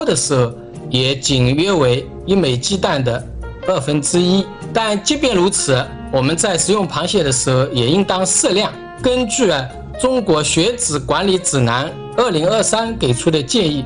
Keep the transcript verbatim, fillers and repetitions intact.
的时候，也仅约为一枚鸡蛋的二分之一。但即便如此，我们在食用螃蟹的时候也应当适量。根据中国血脂管理指南二零二三给出的建议，